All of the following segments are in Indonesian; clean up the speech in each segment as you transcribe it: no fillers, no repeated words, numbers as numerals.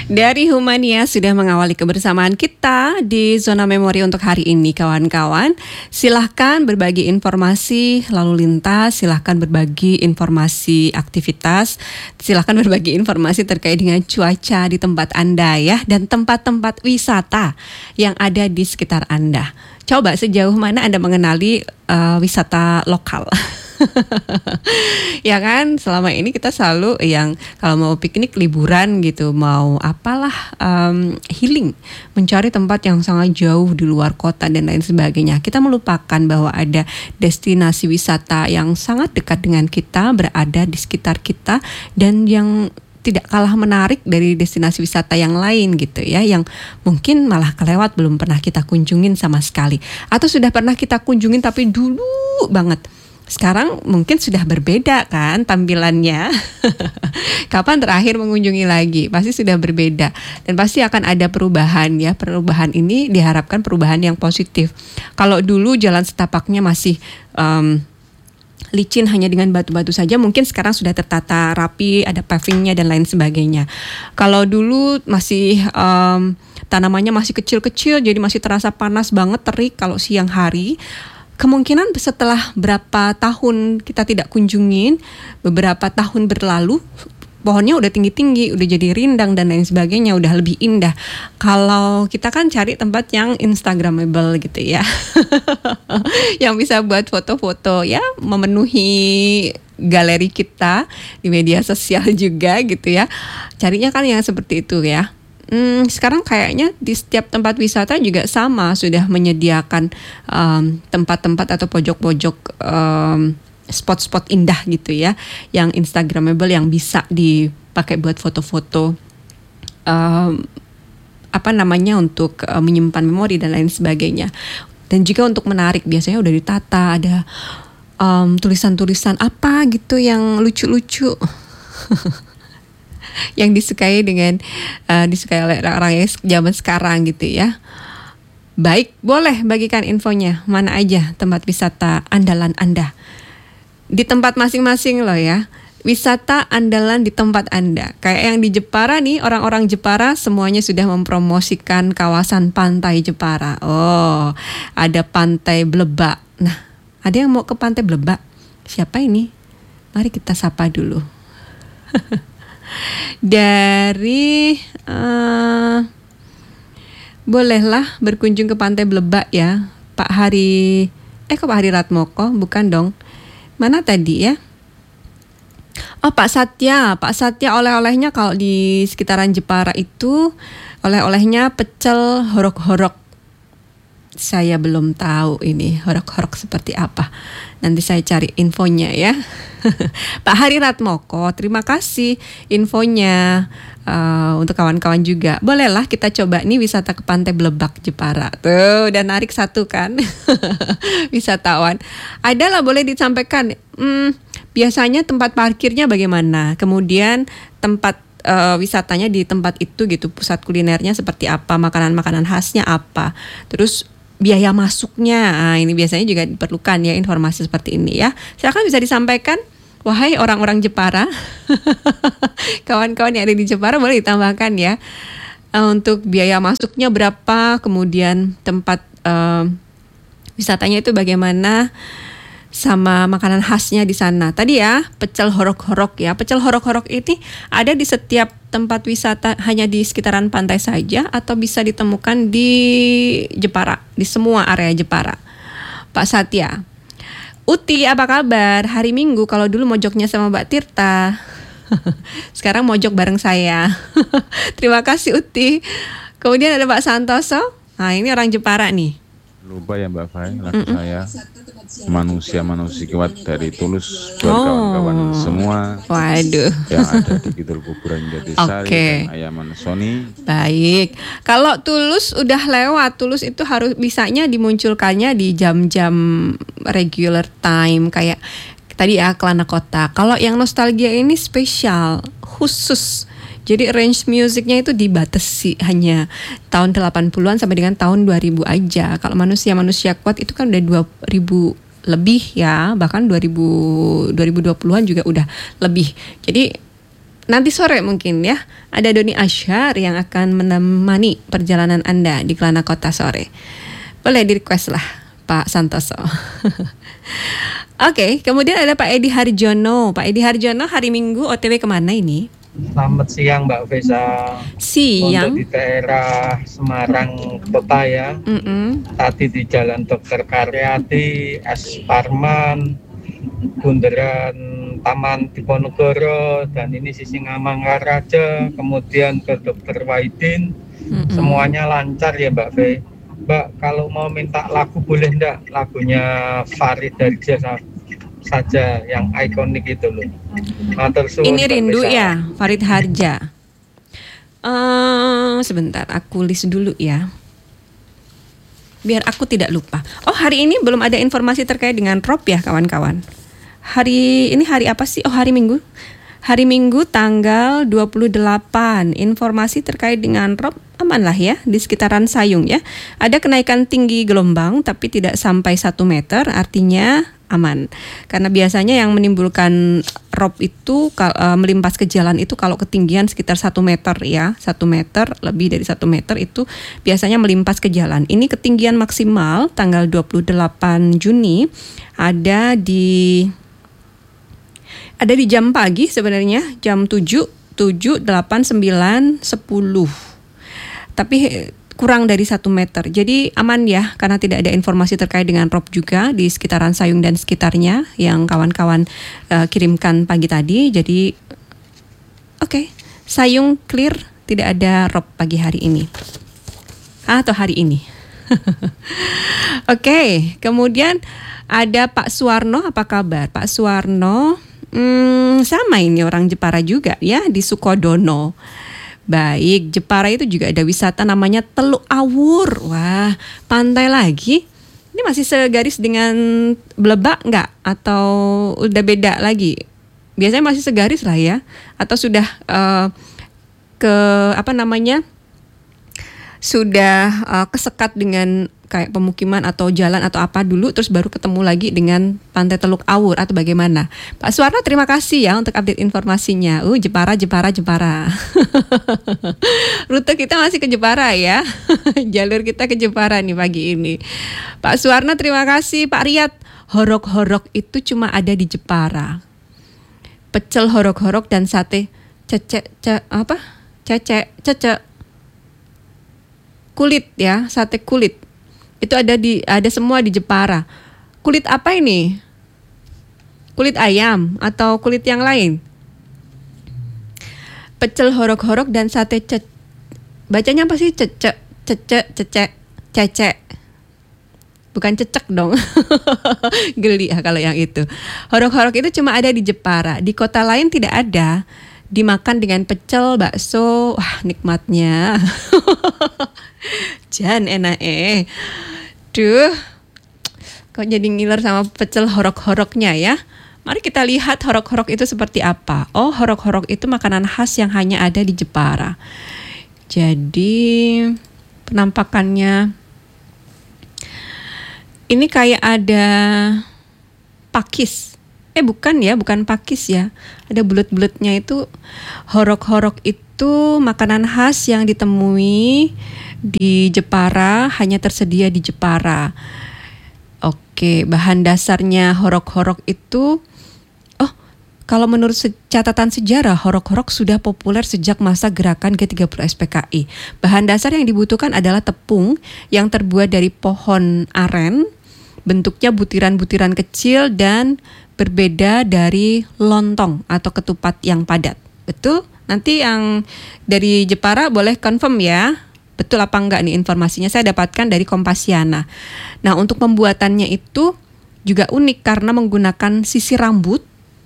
Dari Humania sudah mengawali kebersamaan kita di Zona Memori untuk hari ini, kawan-kawan. Silahkan berbagi informasi lalu lintas, silahkan berbagi informasi aktivitas, silahkan berbagi informasi terkait dengan cuaca di tempat Anda ya, dan tempat-tempat wisata yang ada di sekitar Anda. Coba sejauh mana Anda mengenali wisata lokal? Ya kan, selama ini kita selalu yang kalau mau piknik, liburan gitu, mau apalah healing, mencari tempat yang sangat jauh di luar kota dan lain sebagainya. Kita melupakan bahwa ada destinasi wisata yang sangat dekat dengan kita, berada di sekitar kita, dan yang tidak kalah menarik dari destinasi wisata yang lain gitu ya, yang mungkin malah kelewat, belum pernah kita kunjungin sama sekali, atau sudah pernah kita kunjungin tapi dulu banget. Sekarang mungkin sudah berbeda kan tampilannya. Kapan terakhir mengunjungi lagi? Pasti sudah berbeda. Dan pasti akan ada perubahan ya. Perubahan ini diharapkan perubahan yang positif. Kalau dulu jalan setapaknya masih licin hanya dengan batu-batu saja, mungkin sekarang sudah tertata rapi, ada pavingnya dan lain sebagainya. Kalau dulu masih tanamannya masih kecil-kecil, jadi masih terasa panas banget, terik kalau siang hari. Kemungkinan setelah berapa tahun kita tidak kunjungin, beberapa tahun berlalu, pohonnya udah tinggi-tinggi, udah jadi rindang dan lain sebagainya, udah lebih indah. Kalau kita kan cari tempat yang instagramable gitu ya, yang bisa buat foto-foto ya, memenuhi galeri kita di media sosial juga gitu ya. Carinya kan yang seperti itu ya. Sekarang kayaknya di setiap tempat wisata juga sama, sudah menyediakan tempat-tempat atau pojok-pojok spot-spot indah gitu ya, yang instagramable, yang bisa dipakai buat foto-foto, untuk menyimpan memori dan lain sebagainya. Dan juga untuk menarik, biasanya udah ditata, ada tulisan-tulisan apa gitu yang lucu-lucu. Yang disukai oleh orang-orang yang zaman sekarang gitu ya. Baik, boleh bagikan infonya, mana aja tempat wisata andalan Anda di tempat masing-masing loh ya. Wisata andalan di tempat Anda. Kayak yang di Jepara nih, orang-orang Jepara semuanya sudah mempromosikan kawasan pantai Jepara. Oh, ada Pantai Blebak. Nah, ada yang mau ke Pantai Blebak? Siapa ini? Mari kita sapa dulu. Dari bolehlah berkunjung ke Pantai Blebak ya, Pak Hari. Kok Pak Hari Ratmoko? Bukan dong. Mana tadi ya? Oh, Pak Satya. Pak Satya, oleh-olehnya kalau di sekitaran Jepara itu oleh-olehnya pecel horok-horok. Saya belum tahu ini horok-horok seperti apa. Nanti saya cari infonya ya. Pak Hari Ratmoko, terima kasih infonya. Untuk kawan-kawan juga, bolehlah kita coba nih wisata ke Pantai Blebak Jepara. Tuh, udah narik satu kan. Wisatawan. Adalah, boleh disampaikan. Biasanya tempat parkirnya bagaimana? Kemudian tempat wisatanya di tempat itu gitu, pusat kulinernya seperti apa, makanan-makanan khasnya apa. Terus biaya masuknya, ini biasanya juga diperlukan ya, informasi seperti ini ya. Silakan bisa disampaikan, wahai orang-orang Jepara. Kawan-kawan yang ada di Jepara, boleh ditambahkan ya. Untuk biaya masuknya berapa, kemudian tempat wisatanya itu bagaimana, sama makanan khasnya di sana. Tadi ya, pecel horok-horok ya. Pecel horok-horok ini ada di setiap tempat wisata, hanya di sekitaran pantai saja, atau bisa ditemukan di Jepara, di semua area Jepara. Pak Satya. Uti, apa kabar? Hari Minggu, kalau dulu mojoknya sama Mbak Tirta. Sekarang mojok bareng saya. Terima kasih Uti. Kemudian ada Pak Santoso. Nah, ini orang Jepara nih. Lupa ya Mbak Fai, lagu saya Manusia kuat dari Tulus buat kawan-kawan semua. Waduh. Yang ada di Kidul Kuburan Jatisari dan Ayaman Sony. Baik. Kalau Tulus udah lewat, Tulus itu harus bisanya dimunculkannya di jam-jam regular time kayak tadi ya, Kelana Kota. Kalau yang nostalgia ini spesial, khusus. Jadi range musiknya itu dibatasi hanya tahun 80-an sampai dengan tahun 2000 aja. Kalau manusia kuat itu kan udah 2000 lebih ya, bahkan 2020-an juga udah lebih. Jadi nanti sore mungkin ya, ada Doni Asyar yang akan menemani perjalanan Anda di Kelana Kota sore. Boleh di request lah Pak Santoso. Oke, kemudian ada Pak Edi Harjono. Pak Edi Harjono hari Minggu OTW kemana ini? Selamat siang Mbak Vesa. Siang. Untuk di daerah Semarang Kota ya. Tadi di Jalan Dr. Karyati, S. Parman, bundaran Taman Diponegoro, dan ini Sisingamangaraja, kemudian ke Dr. Wahidin. Semuanya lancar ya Mbak Ve. Mbak, kalau mau minta lagu boleh enggak? Lagunya Farid dari saja yang ikonik itu loh. Ini rindu ya, Farid Harja. Sebentar, aku list dulu ya. Biar aku tidak lupa. Oh, hari ini belum ada informasi terkait dengan Rob ya kawan-kawan. Hari ini hari apa sih? Oh, hari Minggu. Hari Minggu tanggal 28. Informasi terkait dengan Rob aman lah ya di sekitaran Sayung ya. Ada kenaikan tinggi gelombang tapi tidak sampai 1 meter, artinya aman. Karena biasanya yang menimbulkan rob itu melimpas ke jalan itu kalau ketinggian sekitar 1 meter ya. 1 meter, lebih dari 1 meter itu biasanya melimpas ke jalan. Ini ketinggian maksimal tanggal 28 Juni ada di jam pagi sebenarnya, jam 7, 8, 9, 10. Tapi kurang dari 1 meter. Jadi aman ya, karena tidak ada informasi terkait dengan rob juga di sekitaran Sayung dan sekitarnya yang kawan-kawan kirimkan pagi tadi. Jadi oke, Sayung clear, tidak ada rob pagi hari ini. Atau hari ini. Oke, kemudian ada Pak Suwarno, apa kabar? Pak Suwarno, sama ini orang Jepara juga ya, di Sukodono. Baik, Jepara itu juga ada wisata namanya Teluk Awur. Wah, pantai lagi. Ini masih segaris dengan Blebak nggak? Atau udah beda lagi? Biasanya masih segaris lah ya. Atau sudah sudah kesekat dengan kayak pemukiman atau jalan atau apa dulu, terus baru ketemu lagi dengan Pantai Teluk Awur atau bagaimana? Pak Suwarno, terima kasih ya untuk update informasinya. Jepara. Rute kita masih ke Jepara ya. Jalur kita ke Jepara nih pagi ini. Pak Suwarno, terima kasih. Pak Riyad, horok-horok itu cuma ada di Jepara. Pecel horok-horok dan sate cecek kulit ya, sate kulit. Itu ada semua di Jepara. Kulit apa ini? Kulit ayam atau kulit yang lain? Pecel horok-horok dan sate bacanya apa sih? Cecek. Bukan cecek dong. Geli ya kalau yang itu. Horok-horok itu cuma ada di Jepara. Di kota lain tidak ada. Dimakan dengan pecel, bakso. Wah, nikmatnya. Jan enak Duh, kok jadi ngiler sama pecel horok-horoknya ya. Mari kita lihat horok-horok itu seperti apa. Oh, horok-horok itu makanan khas yang hanya ada di Jepara. Jadi penampakannya ini kayak ada pakis. Bukan pakis ya. Ada bulat-bulatnya itu. Horok-horok itu makanan khas yang ditemui di Jepara, hanya tersedia di Jepara. Oke, bahan dasarnya horok-horok itu, kalau menurut catatan sejarah, horok-horok sudah populer sejak masa gerakan G30 SPKI. Bahan dasar yang dibutuhkan adalah tepung yang terbuat dari pohon aren, bentuknya butiran-butiran kecil dan berbeda dari lontong atau ketupat yang padat. Betul? Nanti yang dari Jepara boleh confirm ya. Betul apa enggak nih informasinya? Saya dapatkan dari Kompasiana. Nah, untuk pembuatannya itu juga unik karena menggunakan sisir rambut.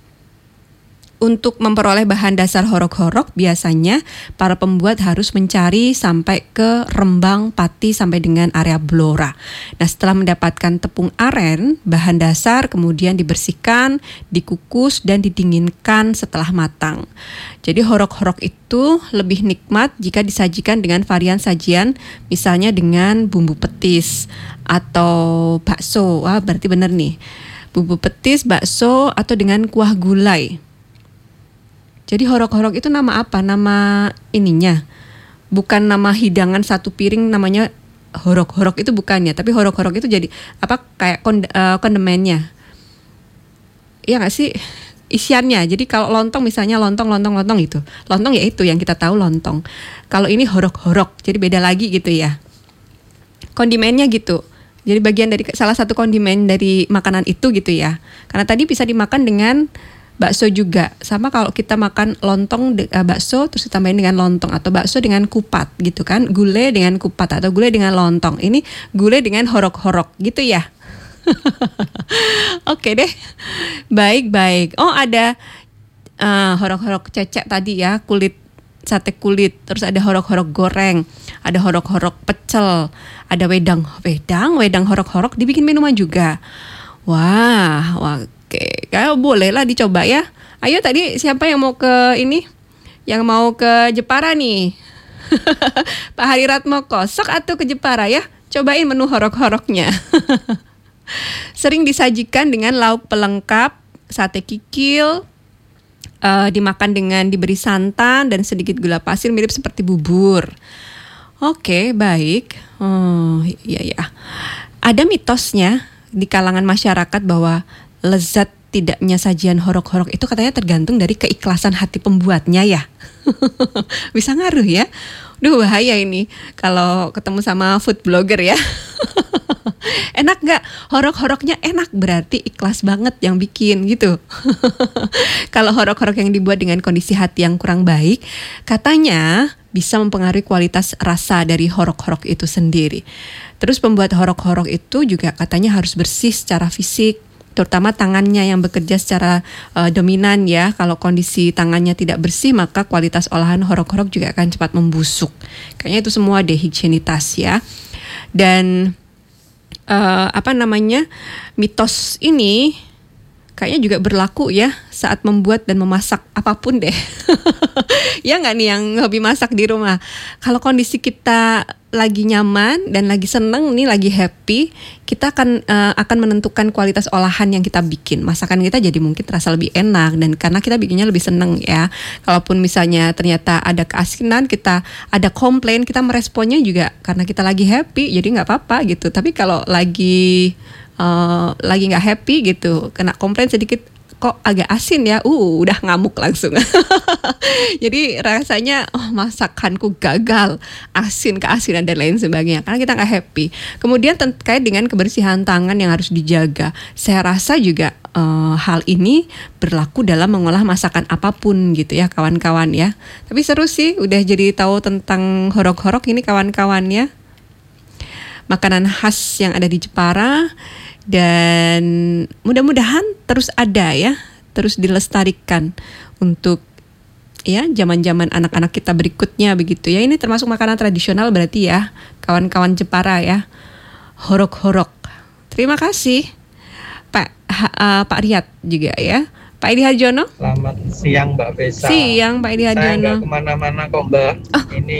Untuk memperoleh bahan dasar horok-horok, biasanya para pembuat harus mencari sampai ke Rembang, Pati, sampai dengan area Blora. Nah, setelah mendapatkan tepung aren, bahan dasar kemudian dibersihkan, dikukus, dan didinginkan setelah matang. Jadi horok-horok itu lebih nikmat jika disajikan dengan varian sajian, misalnya dengan bumbu petis atau bakso. Wah, berarti benar nih. Bumbu petis, bakso, atau dengan kuah gulai. Jadi horok-horok itu nama apa? Nama ininya. Bukan nama hidangan satu piring namanya horok-horok itu bukannya, tapi horok-horok itu jadi apa kayak kondemennya. Iya nggak sih? Isiannya. Jadi kalau lontong misalnya lontong itu. Lontong ya itu yang kita tahu lontong. Kalau ini horok-horok, jadi beda lagi gitu ya. Kondimennya gitu. Jadi bagian dari salah satu kondimen dari makanan itu gitu ya. Karena tadi bisa dimakan dengan bakso juga. Sama kalau kita makan lontong bakso terus ditambahin dengan lontong atau bakso dengan kupat gitu kan. Gulai dengan kupat atau gulai dengan lontong. Ini gulai dengan horok-horok gitu ya. Oke deh. Baik. Oh ada horok-horok cecek tadi ya, sate kulit, terus ada horok-horok goreng, ada horok-horok pecel, ada wedang horok-horok dibikin minuman juga. Wah, oke. Kalau boleh lah dicoba ya. Ayo tadi siapa yang mau ke ini? Yang mau ke Jepara nih? Pak Hari Ratmoko, sok atuh ke Jepara ya. Cobain menu horok-horoknya. Sering disajikan dengan lauk pelengkap, sate kikil, dimakan dengan diberi santan dan sedikit gula pasir mirip seperti bubur. Oke, baik. Oh, iya. Ada mitosnya di kalangan masyarakat bahwa lezat tidaknya sajian horok-horok itu katanya tergantung dari keikhlasan hati pembuatnya ya. Bisa ngaruh ya. Duh bahaya ini kalau ketemu sama food blogger ya. Enak gak? Horok-horoknya enak berarti ikhlas banget yang bikin gitu. Kalau horok-horok yang dibuat dengan kondisi hati yang kurang baik, katanya bisa mempengaruhi kualitas rasa dari horok-horok itu sendiri. Terus pembuat horok-horok itu juga katanya harus bersih secara fisik, terutama tangannya yang bekerja secara dominan ya. Kalau kondisi tangannya tidak bersih, maka kualitas olahan horok-horok juga akan cepat membusuk. Kayaknya itu semua dehigienitas ya. Dan mitos ini kayaknya juga berlaku ya saat membuat dan memasak apapun deh. Ya nggak nih yang hobi masak di rumah. Kalau kondisi kita lagi nyaman dan lagi seneng nih, lagi happy, kita akan menentukan kualitas olahan yang kita bikin. Masakan kita jadi mungkin terasa lebih enak dan karena kita bikinnya lebih seneng ya. Kalaupun misalnya ternyata ada keasinan, kita ada komplain, kita meresponnya juga karena kita lagi happy, jadi nggak apa-apa gitu. Tapi kalau lagi nggak happy gitu, kena komplain sedikit, kok agak asin ya, udah ngamuk langsung. Jadi rasanya masakanku gagal, keasinan dan lain sebagainya karena kita nggak happy. Kemudian terkait dengan kebersihan tangan yang harus dijaga, saya rasa juga hal ini berlaku dalam mengolah masakan apapun gitu ya kawan-kawan ya. Tapi seru sih, udah jadi tahu tentang horok-horok ini kawan-kawan ya. Makanan khas yang ada di Jepara. Dan mudah-mudahan terus ada ya, terus dilestarikan untuk ya zaman-zaman anak-anak kita berikutnya begitu ya. Ini termasuk makanan tradisional berarti ya kawan-kawan Jepara ya, horok-horok. Terima kasih Pak Riyad juga ya, Pak Edi Harjono. Selamat siang Mbak Besa. Siang Pak Edi Harjono. Saya nggak kemana-mana kok Mbak. Ini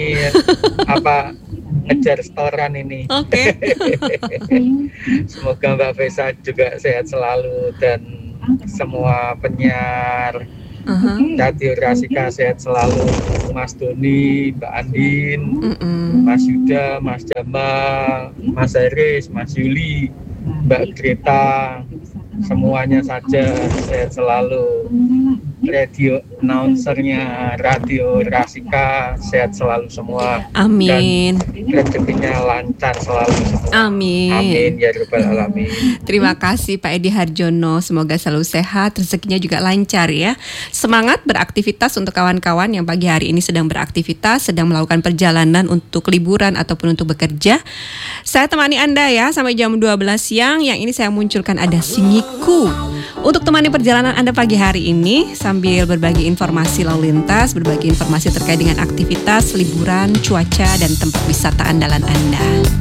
ngejar restoran ini. Oke. Semoga Mbak Besa juga sehat selalu dan semua penyiar Radio Rasika sehat selalu. Mas Doni, Mbak Andin, Mas Yuda, Mas Jamal, Mas Haris, Mas Yuli, Mbak Greta, semuanya saja sehat selalu. Radio announcernya Radio Rasika sehat selalu semua. Amin. Dan rezekinya lancar selalu semua. Amin ya rabbal alamin. Terima kasih Pak Edi Harjono, semoga selalu sehat, rezekinya juga lancar ya. Semangat beraktivitas untuk kawan-kawan yang pagi hari ini sedang beraktivitas, sedang melakukan perjalanan untuk liburan ataupun untuk bekerja. Saya temani Anda ya sampai jam 12 siang. Yang ini saya munculkan ada Singiku untuk temani perjalanan Anda pagi hari ini sambil berbagi informasi lalu lintas, berbagi informasi terkait dengan aktivitas, liburan, cuaca, dan tempat wisata andalan Anda.